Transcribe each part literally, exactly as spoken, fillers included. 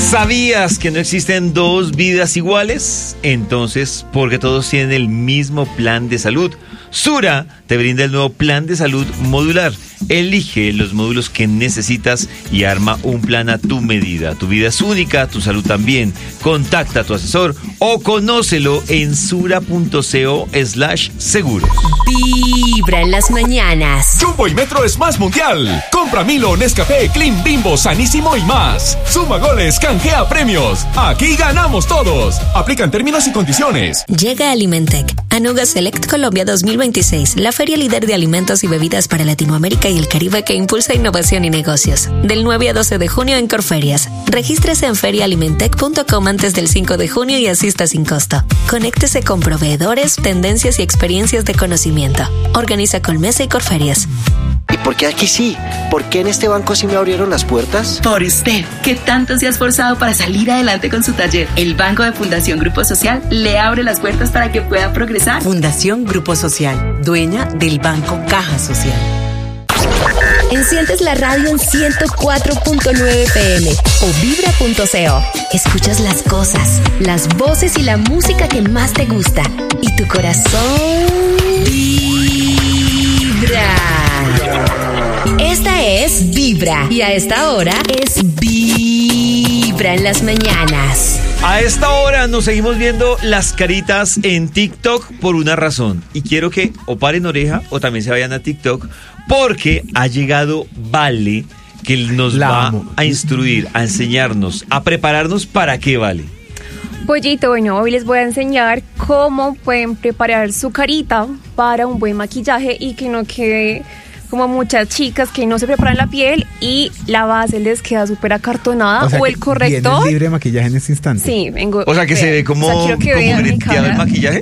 ¿Sabías que no existen dos vidas iguales? Entonces, porque todos tienen el mismo plan de salud. Sura te brinda el nuevo plan de salud modular. Elige los módulos que necesitas y arma un plan a tu medida. Tu vida es única, tu salud también. Contacta a tu asesor o conócelo en sura.co slash seguros. Vibra en las mañanas. Jumbo y Metro es más mundial. Compra Milo, Nescafé, Clean, Bimbo, Sanísimo y más. Suma goles, canjea premios. Aquí ganamos todos. Aplican términos y condiciones. Llega Alimentec a Nuga Select Colombia dos mil veintiséis, la feria líder de alimentos y bebidas para Latinoamérica y el Caribe que impulsa innovación y negocios. Del nueve a doce de junio en Corferias. Regístrese en feria alimentec punto com antes del cinco de junio y asista sin costo. Conéctese con proveedores, tendencias y experiencias de conocimiento. Organiza Colmesa y Corferias. ¿Y por qué aquí sí? ¿Por qué en este banco sí me abrieron las puertas? Por usted, que tanto se ha esforzado para salir adelante con su taller. El Banco de Fundación Grupo Social le abre las puertas para que pueda progresar. Fundación Grupo Social, dueña del Banco Caja Social. Enciendes la radio en ciento cuatro punto nueve P M o vibra punto co. Escuchas las cosas, las voces y la música que más te gusta. Y tu corazón vibra. Esta es Vibra y a esta hora es Vibra en las mañanas. A esta hora nos seguimos viendo las caritas en TikTok por una razón. Y quiero que o paren oreja o también se vayan a TikTok porque ha llegado Vale, que nos La va amo. a instruir, a enseñarnos, a prepararnos para qué, Vale. Pollito, bueno, hoy les voy a enseñar cómo pueden preparar su carita para un buen maquillaje y que no quede como muchas chicas que no se preparan la piel y la base les queda súper acartonada o, sea o el que corrector. ¿vienes libre de maquillaje en este instante? Sí, vengo. O sea, que se ve como, o sea, quiero que como vean mi gripeado el cara. maquillaje.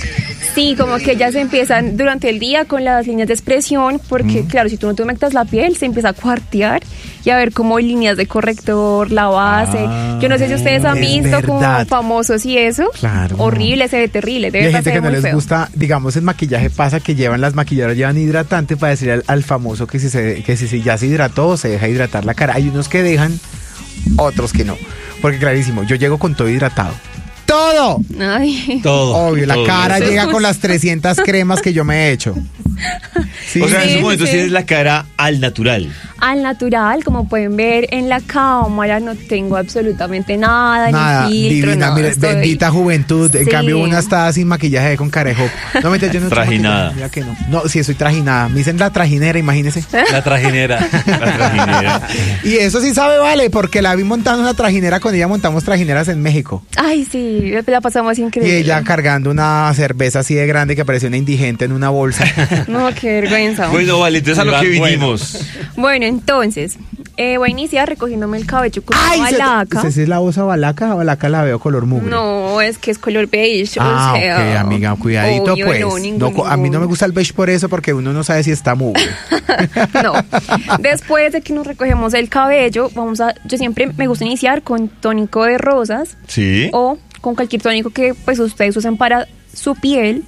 Sí, como que ya se empiezan durante el día con las líneas de expresión, porque Mm. claro, si tú no te humectas la piel, se empieza a cuartear y a ver como líneas de corrector, la base. Ah, Yo no sé si ustedes han es visto como verdad. famosos y eso. Claro. Horrible, se ve terrible. De Y hay verdad gente se que ve no muy les feo. gusta, digamos, el maquillaje pasa que llevan, las maquilladoras llevan hidratante para decirle al, al famoso que si, se, que si se- ya se hidrató, se deja hidratar la cara. Hay unos que dejan, otros que no. Porque clarísimo, yo llego con todo hidratado. ¡Todo! Ay. Todo. Obvio, la todo. cara Eso es llega justo. con las trescientas cremas que yo me he hecho. Sí. O sea, en Sí, su momento sí. tienes la cara al natural. Al natural, como pueden ver en la cámara, no tengo absolutamente nada, Nada, ni filtro, divina, no, mire, estoy- bendita juventud. En Sí. cambio, una está sin maquillaje con carejo. No, mentira, yo no tengo Trajinada. maquillaje, mira que no. No, sí, soy trajinada. Me dicen la trajinera, imagínese. La trajinera. La trajinera. Y eso sí sabe, vale, porque la vi montando una trajinera con ella, montamos trajineras en México. Ay, sí, la pasamos Y increíble. ella cargando una cerveza así de grande que parecía una indigente en una bolsa. No, qué vergüenza. Bueno, Vale, entonces a lo que vinimos. Bueno, entonces, eh, voy a iniciar recogiéndome el cabello con ¡Ay! una balaca. ¿Esa es la osa balaca? Balaca la veo color mugre. No, es que es color beige. Ah, o sea, ok, amiga, cuidadito, obvio, pues. no, ningún- No, co- a mí no me ningún. gusta el beige por eso, porque uno no sabe si está mugre. No. Después de que nos recogemos el cabello, vamos a, yo siempre me gusta iniciar con tónico de rosas Sí. o con cualquier tónico que pues ustedes usen para su piel.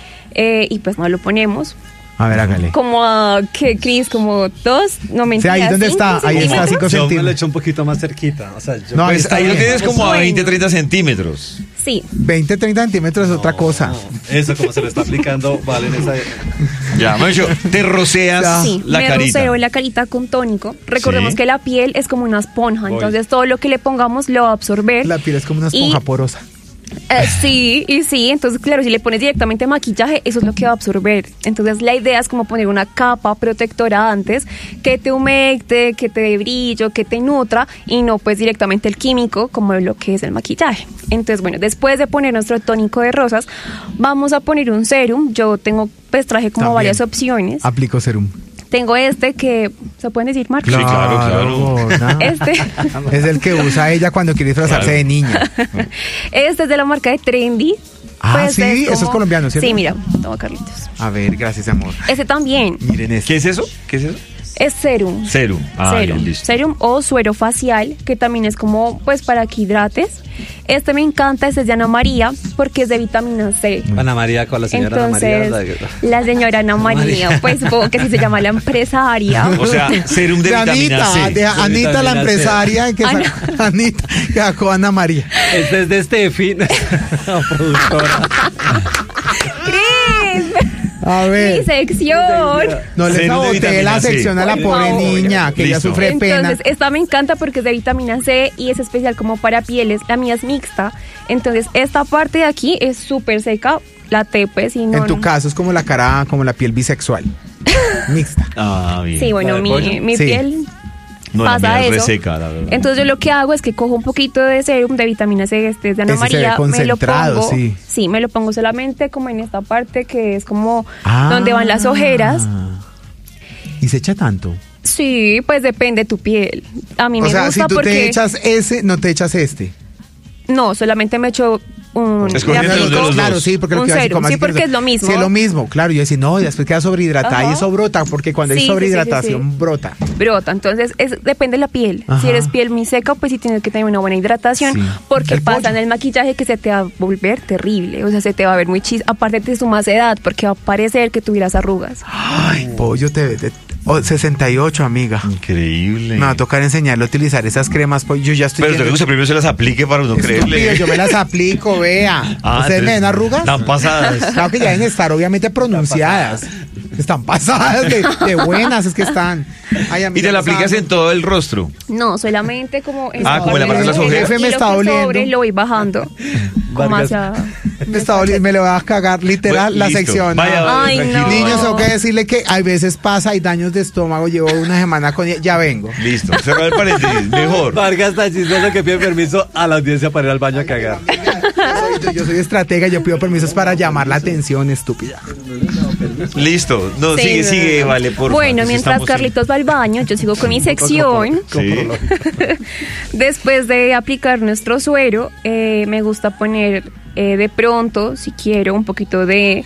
Eh, y pues nos lo ponemos A ver, hágale. como a, ¿qué, Cris? Como dos, no O mentiras. sea, ahí donde cinco está, ahí está, centímetros. cinco Yo me lo centímetros. echo un poquito más cerquita. O sea, yo No, Pues está ahí lo bien. tienes como a Bueno. veinte, treinta centímetros. Sí. veinte, treinta centímetros es otra cosa. No, eso como se lo está aplicando, vale, en esa. Ya, Mauricio, te roceas Ya. Sí, la me carita. roceo la carita con tónico. Recordemos Sí. que la piel es como una esponja, Voy. entonces todo lo que le pongamos lo va a absorber. La piel es como una Y- esponja porosa. Eh, sí, y sí, entonces claro, si le pones directamente maquillaje, eso es lo que va a absorber. Entonces la idea es como poner una capa protectora antes, que te humecte, que te dé brillo, que te nutra, y no pues directamente el químico como lo que es el maquillaje. Entonces bueno, después de poner nuestro tónico de rosas, vamos a poner un serum. Yo tengo, pues traje como También. varias opciones. Aplico serum. Tengo este que, ¿se pueden decir marca? Sí, claro, claro. gorda. Este, Es el que usa ella cuando quiere disfrazarse Claro. de niña. este es de la marca de Trendy. Ah, sí, eso es colombiano, ¿cierto? Sí, mira, toma Carlitos. A ver, gracias, amor. Este también. Miren este. ¿Qué es eso? ¿Qué es eso? Es serum. Serum. Ah, serum. bien, listo. Serum o suero facial, que también es como, pues, para que hidrates. Este me encanta, este es de Ana María, porque es de vitamina C. Ana María con la señora Entonces, Ana María. la señora Ana María, pues supongo que así se llama la empresaria. O sea, serum de, De vitamina Anita, C. de Anita vitamina la C. empresaria, que Ana. sacó- Anita, que sacó a Ana María. Este es de Steffi, la productora. ¡Cris! A Mi ver, sección. no le Serum de saboteé vitamina la C. sección a la Por pobre favor. niña, que ella Listo. sufre pena. Entonces, esta me encanta porque es de vitamina C y es especial como para pieles. La mía es mixta. Entonces, esta parte de aquí es súper seca. La T, pues, y no. En tu no. caso es como la cara, como la piel bisexual. Mixta. Ah, bien. Sí, bueno, ¿La de mi, pollo? mi Sí. piel No, la pasa mía es eso. reseca, la verdad. Entonces yo lo que hago es que cojo un poquito de serum de vitamina C, este es de Ana Ese se ve María, me lo concentrado, pongo, sí. me lo pongo solamente como en esta parte que es como Ah. donde van las ojeras. ¿Y se echa tanto? Sí, pues depende de tu piel. A mí O me sea, gusta si tú porque te echas ese, no te echas este. no, solamente me echo un Escogiendo le los de aplico los claro, dos. sí, porque lo un que iba a decir, serum, ¿cómo sí, así que porque eso- es lo mismo. Sí, es lo mismo, claro. Yo decía, no, después queda sobrehidratada Ajá. y eso brota, porque cuando Sí, hay sí, sí, sí, sobrehidratación sí. brota. brota, entonces es, depende de la piel. Ajá. Si eres piel muy seca, pues sí tienes que tener una buena hidratación, Sí. porque El pasa pollo. en el maquillaje que se te va a volver terrible, o sea, se te va a ver muy chis, aparte te sumas edad, porque va a parecer que tuvieras arrugas. Ay, pollo, te ves de oh, sesenta y ocho, amiga. Increíble. Me va a tocar enseñarle a utilizar esas cremas, pollo. Yo ya estoy Pero viendo- tengo que usted primero se las aplique para uno Estúpido, creerle. yo me las aplico, vea. Ah, ¿Ustedes me entonces, ven arrugas? Están pasadas. Claro que ya deben estar obviamente pronunciadas. Están pasadas de, de buenas, es que están. Ay, Y amiga, te la no saben. aplicas en todo el rostro. No, solamente como en Ah, esta como en la parte de las parte ojeras. y Jefe, me lo está que doliendo. sobre lo voy bajando. Como Vargas. hacia... Me, está doli- me lo voy a cagar literal Bueno, la listo. sección. Vaya, Ah. Ay, tranquilo. no. Niños, tengo que decirle que hay veces pasa, hay daños de estómago, llevo una semana con ella, ya vengo. Listo. Cerrar el paréntesis. Mejor. Vargas tan chistoso que pide permiso a la audiencia para ir al baño a cagar. Yo soy, yo soy estratega, yo pido permisos para llamar la atención, estúpida. Listo. No, Sí, sigue, no, sigue, no. vale, por Bueno, favor, mientras estamos en- Carlitos va al baño, yo sigo con mi sección. Sí. Después de aplicar nuestro suero, eh, me gusta poner eh, de pronto, si quiero, un poquito de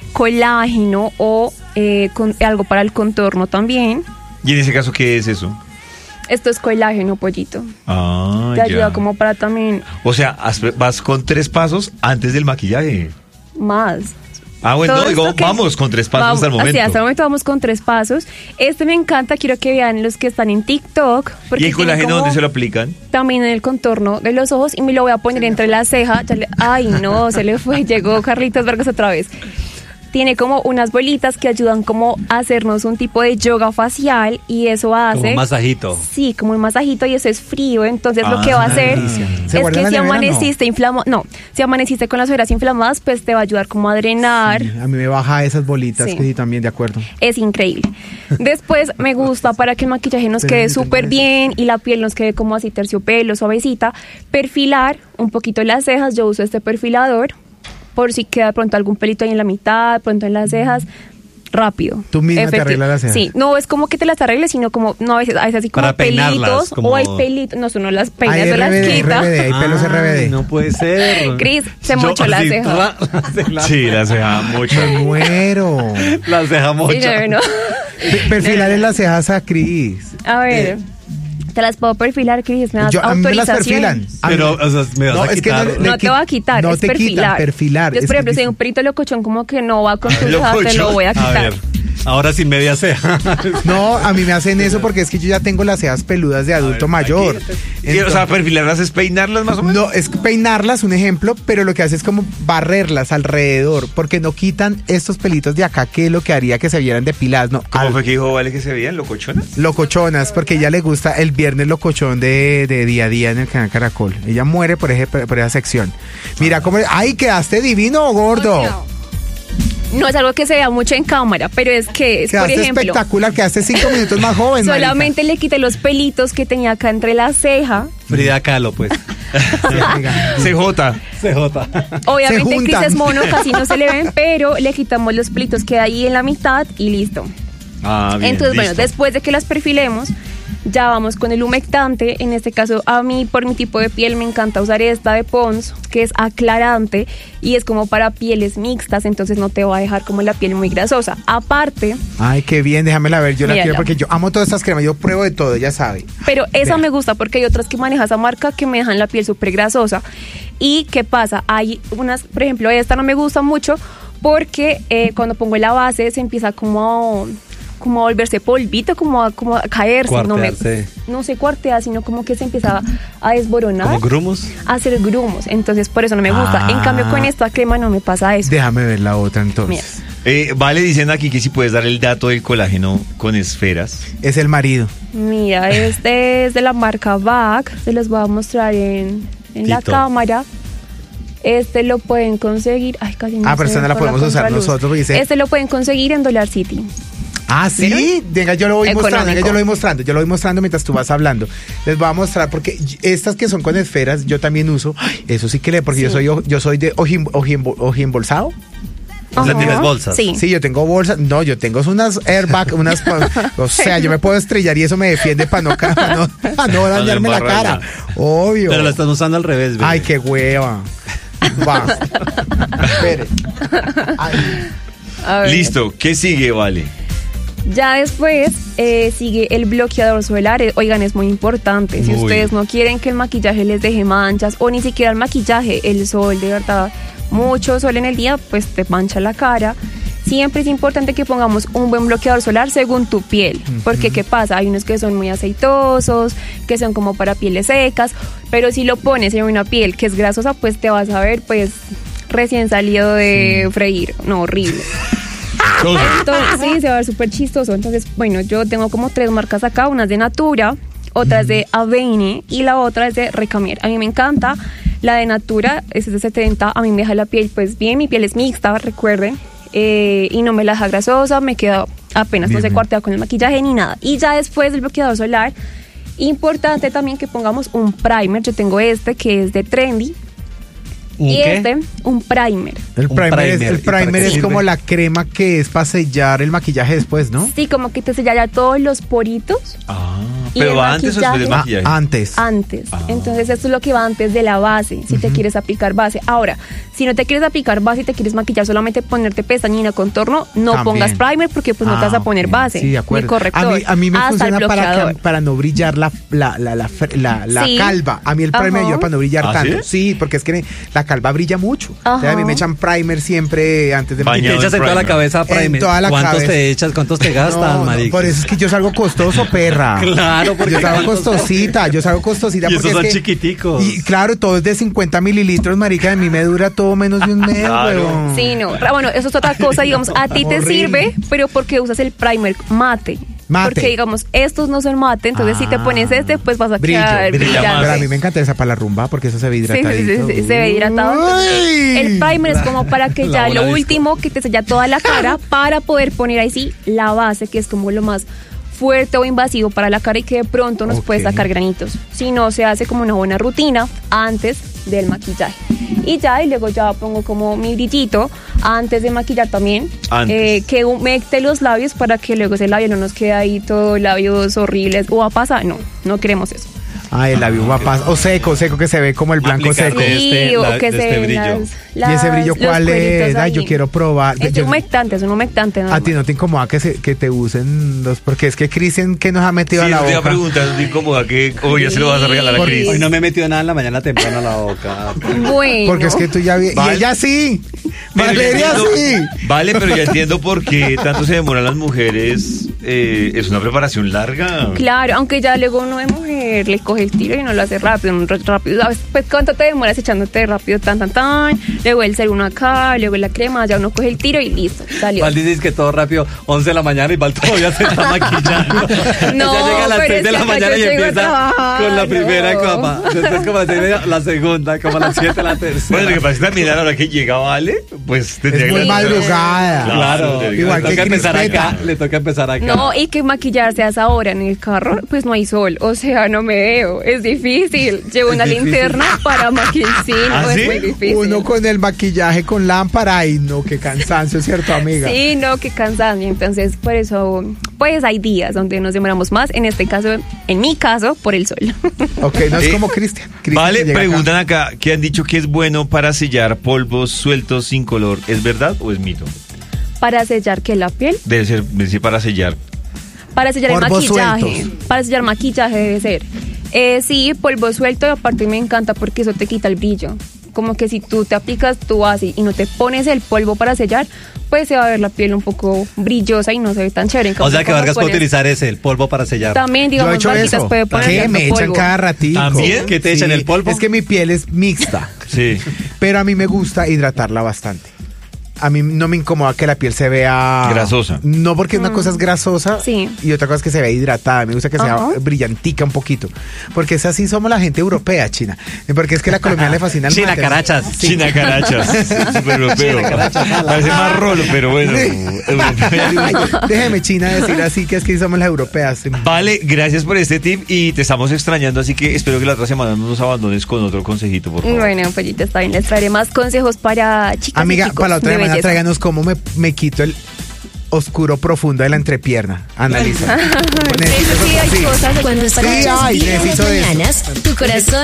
colágeno o eh, con, algo para el contorno también. ¿Y en ese caso qué es eso? Esto es colágeno, pollito. Ah, Te ya. ayuda como para también O sea, has- vas con tres pasos antes del maquillaje. más. Ah, bueno, Todo no, esto digo, que- vamos con tres pasos Vamos, hasta el momento. Sí, hasta el momento vamos con tres pasos. Este me encanta, quiero que vean los que están en TikTok. Porque ¿Y el tiene colágeno como dónde se lo aplican? también en el contorno de los ojos y me lo voy a poner entre la ceja. Ya le- ay, no, se le fue, llegó Carlitos Vargas otra vez. Tiene como unas bolitas que ayudan como a hacernos un tipo de yoga facial y eso hace... Como un masajito. Sí, como un masajito y eso es frío, entonces lo Ah, que va a hacer delicia. es ¿Se guarda en que la si nevera, amaneciste inflamado, no, si amaneciste con las ojeras inflamadas, pues te va a ayudar como a drenar. A mí me baja esas bolitas, Sí. que sí, también, de acuerdo. Es increíble. Después me gusta para que el maquillaje nos Pero quede yo tengo súper eso. bien y la piel nos quede como así terciopelo, suavecita. Perfilar un poquito las cejas. Yo uso este perfilador por si queda de pronto algún pelito ahí en la mitad, de pronto en las cejas. Rápido. Tú misma te Efectivo. arreglas las cejas. Sí, no es como que te las arregles, sino como, no, a veces, a veces así como Para peinarlas, pelitos como- o hay pelitos. No, tú no las peinas, Hay tú las R B D, quitas. R B D, hay pelos Ay, R B D. No puede ser. Cris, se Yo mochó la así, ceja. tra- la- Sí, la ceja mucho. Me muero. La ceja Sí, mocha. no, no. Pe- Perfilar en las cejas a Cris. A ver, te las puedo perfilar, Cris, me das Yo, a mí me las autorización. perfilan. A mí- Pero, o sea, me vas No, a es que quitar. no le- No te qui- va a quitar, no es te quitan, perfilar. perfilar. Entonces, Es por que ejemplo, si hay dicen- un pelito locochón como que no va con tu ceja, te Locochón. lo voy a A quitar. ver, ahora sin media ceja. No, a mí me hacen eso porque es que yo ya tengo las cejas peludas de adulto mayor. Y, o sea, perfilarlas es peinarlas más o menos. No, es peinarlas, un ejemplo, pero lo que hace es como barrerlas alrededor, porque no quitan estos pelitos de acá, que es lo que haría que se vieran depiladas, no, ¿Cómo al- fue que dijo Vale que se veían locochonas? locochonas, porque ella le gusta el viernes locochón de, de día a día en el canal Caracol. Ella muere por, ese, por esa sección. Mira cómo, ¡ay, quedaste divino, gordo! No es algo que se vea mucho en cámara, pero es que, es, por Quedaste ejemplo, espectacular, quedaste cinco minutos más joven, marica. solamente le quité los pelitos que tenía acá entre la ceja. Frida Kahlo, pues. Sí, amiga. C J. C J. Obviamente Se Cris juntan. es mono, casi no se le ven, pero le quitamos los pelitos que hay ahí en la mitad y listo. Ah, bien. Entonces, bueno, listo. después de que las perfilemos, Ya vamos con el humectante. En este caso, a mí, por mi tipo de piel, me encanta usar esta de Pond's, que es aclarante y es como para pieles mixtas, entonces no te va a dejar como la piel muy grasosa. Aparte... Ay, qué bien, déjamela ver, yo la Mírala. quiero porque yo amo todas estas cremas, yo pruebo de todo, ya sabe. Pero esa Vea. me gusta porque hay otras que maneja esa marca que me dejan la piel súper grasosa. ¿Y qué pasa? Hay unas, por ejemplo, esta no me gusta mucho porque eh, cuando pongo la base se empieza como... como a volverse polvito, como a, como a caerse, no, me, Cuartearse. no se cuartea, sino como que se empieza a desboronar, ¿Como grumos? a hacer grumos, entonces por eso no me gusta. Ah. En cambio con esta crema no me pasa eso. Déjame ver la otra entonces. Mira. Eh, vale, dicen aquí que si puedes dar el dato del colágeno con esferas. Es el marido. Mira, este es de la marca B A C, se los voy a mostrar en, en la Tito. cámara. Este lo pueden conseguir, ay, casi no Ah, pero se esta no ve la por podemos usar contraluz. nosotros, porque dice- Este lo pueden conseguir en Dollar City. Ah, sí, ¿Vieron? venga, yo lo voy Económico. mostrando, venga, yo lo voy mostrando, yo lo voy mostrando mientras tú vas hablando. Les voy a mostrar porque y- estas que son con esferas yo también uso. Ay, eso sí que le, porque yo Sí. soy o- yo soy de oji- oji- ojiembolsado. O sea, Ajá. tienes bolsas. Sí. Sí, yo tengo bolsas. No, yo tengo unas airbag, unas. pa- O sea, yo me puedo estrellar y eso me defiende para no, ca- pa' no, pa' no dañarme la cara. embarrarla. Obvio. Pero la estás usando al revés, bebé. Ay, qué hueva. Va. Espere. Ay. A ver. Listo, ¿qué sigue, Vale? Ya después eh, sigue el bloqueador solar. Eh, Oigan, es muy importante. Si Muy. ustedes no quieren que el maquillaje les deje manchas o ni siquiera el maquillaje, el sol, de verdad, mucho sol en el día, pues te mancha la cara. Siempre es importante que pongamos un buen bloqueador solar según tu piel. Porque, ¿qué pasa? Hay unos que son muy aceitosos, que son como para pieles secas. Pero si lo pones en una piel que es grasosa, pues te vas a ver, pues, recién salido de freír. No, horrible. Entonces, sí, se va a ver súper chistoso. Entonces, bueno, yo tengo como tres marcas acá. Una es de Natura, otra es de Avene y la otra es de Recamier. A mí me encanta. La de Natura es de setenta. A mí me deja la piel, pues bien, mi piel es mixta, recuerden. Eh, y no me la deja grasosa, me queda apenas, Bien, no se bien. cuartea con el maquillaje ni nada. Y ya después del bloqueador solar, importante también que pongamos un primer. Yo tengo este que es de Trendy. ¿Un y qué? este, un primer. El Un primer, es, primer. el ¿Y para primer qué es sirve? como la crema que es para sellar el maquillaje después, ¿no? Sí, como que te sella ya todos los poritos. Ah, Y el pero antes o después del maquillaje- maquillaje. Ah, antes. Antes. Ah. Entonces esto es lo que va antes de la base, si te quieres aplicar base. Ahora, si no te quieres aplicar base y te quieres maquillar, solamente ponerte pestañina, contorno, no También. pongas primer porque pues no te vas Ah, a poner ok. base. Sí, de acuerdo. Ni corrector. A mí, a mí me hasta el funciona para, bloqueador. que- para no brillar la, la, la, la, fr- la- la Sí. calva. A mí el primer me Ajá. ayuda para no brillar ¿Ah, tanto. sí? Sí, porque es que la calva brilla mucho. Ajá. Entonces a mí me echan primer siempre antes de Y te Bañado echas en en toda la primer. cabeza En primer. toda la ¿Cuántos cabeza. te echas? ¿Cuántos te gastas, No, no, marica? por eso es que yo salgo costoso, perra. Claro, porque Yo salgo ¿cuántos- costosita, yo salgo costosita. Y porque esos es son que- chiquiticos. Y claro, todo es de cincuenta mililitros, marica. A mí me dura todo menos de un mes, Claro. weón. Sí, no. Ra- Bueno, eso es otra cosa, digamos, a ti te Horrible. sirve, pero porque usas el primer mate. Mate. Porque, digamos, estos no son mate, entonces si te Ah. pones este, pues vas a Brillo, quedar brilla brillante. más. Pero a mí me encanta esa para la rumba porque eso se ve Sí, sí, hidratadito. sí, sí, se ve hidratado. entonces, Uy. el primer es como para que La ya bola lo disco. último que te sella toda la cara para poder poner ahí sí la base, que es como lo más fuerte o invasivo para la cara y que de pronto nos Ok. puede sacar granitos. Si no, se hace como una buena rutina antes del maquillaje. Y ya, y luego ya pongo como mi brillito antes de maquillar también. Antes. Eh, que humecte los labios para que luego ese labio no nos quede ahí todo labios horribles. O a pasar, no, no queremos eso. Ah, el labio va pas- o seco, seco que se ve como el blanco Aplicar seco. de Sí, este- o la- que de se este ven brillo. las- ¿Y ese brillo las- cuál los es? cueritos Ay, ahí. yo quiero probar. Es Yo- un humectante, es un humectante. nada a ti más. no te incomoda que, se, que te usen los... Porque es que Cristian, ¿qué nos ha metido Sí, a la te iba a boca? preguntar, ¿no te incomoda que hoy ya se lo vas a regalar a Porque- Cris? Hoy no me he metido nada en la mañana temprano a la boca. Bueno. Porque es que tú ya... vi- Vale. Y ella sí. Pero ya Valeria entiendo- sí. Vale, pero ya entiendo por qué tanto se demoran las mujeres. Eh, es una preparación larga. Claro, aunque ya luego uno de mujer le coge el tiro y no lo hace rápido, no, rápido. ¿Sabes? Pues cuánto te demoras echándote rápido, tan, tan, tan. Luego el serum acá, luego la crema, ya uno coge el tiro y listo, salió. Val dices que todo rápido, once de la mañana y Val todavía se está maquillando. No, ya llega a las pero seis es de que la acá mañana yo y llego a empieza trabajar, con la primera no. cama. Después como a las seis y media, la segunda, como a las siete la tercera. Bueno, lo que pasa es que también a la hora que llega Vale, pues tendría Es que muy madrugada. Claro, tendría que- Igual le que toca empezar crispeta. acá, le toca empezar acá. No, y que maquillarse a esa hora en el carro, pues no hay sol, o sea, no me veo, es difícil. Llevo una linterna para maquillar, sí, no, ¿Ah, es sí? muy difícil. Uno con el maquillaje con lámpara y no, qué cansancio, ¿cierto, amiga? Sí, no, qué cansancio. Entonces, por eso, pues hay días donde nos demoramos más. En este caso, en mi caso, por el sol. Ok, no es Eh, como Cristian. Cristian Vale, que llega preguntan acá. acá que han dicho que es bueno para sellar polvos sueltos sin color. ¿Es verdad o es mito? Para sellar que la piel, Debe ser, debe ser para sellar. para sellar el Polvos maquillaje, sueltos. para sellar maquillaje debe ser. Eh, sí, polvo suelto, aparte me encanta porque eso te quita el brillo. Como que si tú te aplicas tu base y no te pones el polvo para sellar, pues se va a ver la piel un poco brillosa y no se ve tan chévere. En O cambio, sea que cuando Vargas puede pones- utilizar ese, el polvo para sellar. También, Yo he digamos, hecho Varguitas eso. puede poner ¿Qué? Me echan polvo. cada ratito. ¿También? ¿Qué te echan, el polvo? Es que mi piel es mixta, Sí. pero a mí me gusta hidratarla bastante. A mí no me incomoda que la piel se vea... Grasosa. No, porque una cosa es grasosa Sí. y otra cosa es que se vea hidratada. Me gusta que sea Ajá. brillantica un poquito. Porque es así, somos la gente europea, China. Porque es que a la colombiana le fascina el China mate. carachas. Sí. China carachas. Súper europeo. China carachas, ala. Parece más rolo, pero bueno. Ay, déjeme, China, decir así que es que somos las europeas. Vale, gracias por este tip y te estamos extrañando, así que espero que la otra semana no nos abandones con otro consejito, por favor. Bueno, Pollito, está bien. Les traeré más consejos para chicas Amiga, y chicos para la otra de semana belleza. tráiganos cómo me, me quito el oscuro profundo de la entrepierna. Analiza. Sí, sí, hay cosas. Cuando Sí, escuchas ay, Vibra en las necesito de eso. mañanas, tu corazón